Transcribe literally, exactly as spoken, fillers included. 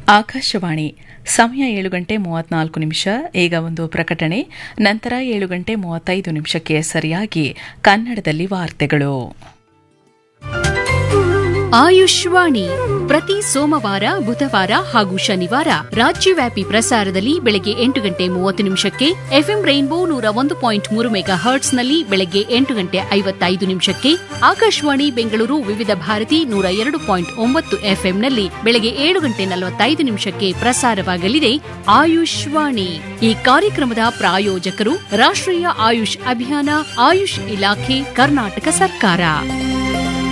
ಆಕಾಶವಾಣಿ ಸಮಯ ಏಳು ಗಂಟೆ ಮೂವತ್ನಾಲ್ಕು ನಿಮಿಷ. ಈಗ ಒಂದು ಪ್ರಕಟಣೆ, ನಂತರ ಏಳು ಗಂಟೆ ಮೂವತ್ತೈದು ನಿಮಿಷಕ್ಕೆ ಸರಿಯಾಗಿ ಕನ್ನಡದಲ್ಲಿ ವಾರ್ತೆಗಳು. ಆಯುಷ್ವಾಣಿ ಪ್ರತಿ ಸೋಮವಾರ, ಬುಧವಾರ ಹಾಗೂ ಶನಿವಾರ ರಾಜ್ಯವ್ಯಾಪಿ ಪ್ರಸಾರದಲ್ಲಿ ಬೆಳಗ್ಗೆ ಎಂಟು ಗಂಟೆ ಮೂವತ್ತು ನಿಮಿಷಕ್ಕೆ, ಎಫ್ಎಂ ರೈನ್ಬೋ ನೂರ ಒಂದು ಪಾಯಿಂಟ್ ಮೂರು ಮೆಗಾ ಹರ್ಟ್ಸ್ನಲ್ಲಿ ಬೆಳಗ್ಗೆ ಎಂಟು ಗಂಟೆ ಐವತ್ತೈದು ನಿಮಿಷಕ್ಕೆ, ಆಕಾಶವಾಣಿ ಬೆಂಗಳೂರು ವಿವಿಧ ಭಾರತಿ ನೂರ ಎರಡು ಪಾಯಿಂಟ್ ಒಂಬತ್ತು ಎಫ್ಎಂನಲ್ಲಿ ಬೆಳಗ್ಗೆ ಏಳು ಗಂಟೆ ನಲವತ್ತೈದು ನಿಮಿಷಕ್ಕೆ ಪ್ರಸಾರವಾಗಲಿದೆ ಆಯುಷ್ವಾಣಿ. ಈ ಕಾರ್ಯಕ್ರಮದ ಪ್ರಾಯೋಜಕರು ರಾಷ್ಟ್ರೀಯ ಆಯುಷ್ ಅಭಿಯಾನ, ಆಯುಷ್ ಇಲಾಖೆ, ಕರ್ನಾಟಕ ಸರ್ಕಾರ.